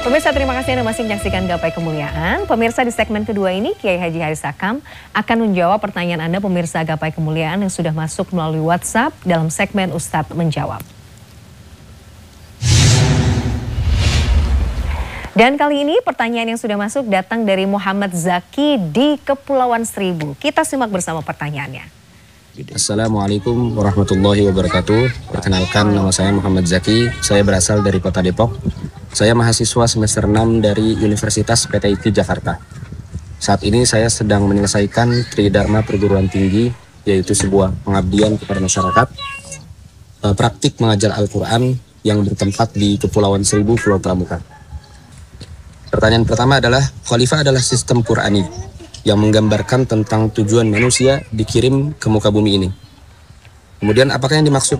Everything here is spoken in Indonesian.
Pemirsa, terima kasih Anda masih menyaksikan Gapai Kemuliaan. Pemirsa, di segmen kedua ini Kiai Haji Haris Akam akan menjawab pertanyaan Anda pemirsa Gapai Kemuliaan yang sudah masuk melalui WhatsApp dalam segmen Ustadz Menjawab. Dan kali ini pertanyaan yang sudah masuk datang dari Muhammad Zaki di Kepulauan Seribu. Kita simak bersama pertanyaannya. Assalamualaikum warahmatullahi wabarakatuh. Perkenalkan, nama saya Muhammad Zaki. Saya berasal dari Kota Depok. Saya mahasiswa semester 6 dari Universitas PTIP Jakarta. Saat ini saya sedang menyelesaikan Tridharma Perguruan Tinggi, yaitu sebuah pengabdian kepada masyarakat, praktik mengajar Al-Quran yang bertempat di Kepulauan Seribu, Pulau Pramuka. Pertanyaan pertama adalah, Khalifah adalah sistem Qurani yang menggambarkan tentang tujuan manusia dikirim ke muka bumi ini. Kemudian apakah yang dimaksud